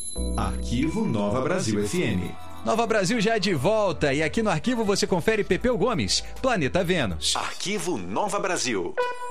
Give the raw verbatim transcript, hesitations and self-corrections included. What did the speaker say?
Arquivo Nova Brasil F M. Nova Brasil já é de volta e aqui no arquivo você confere Pepeu Gomes, Planeta Vênus. Arquivo Nova Brasil.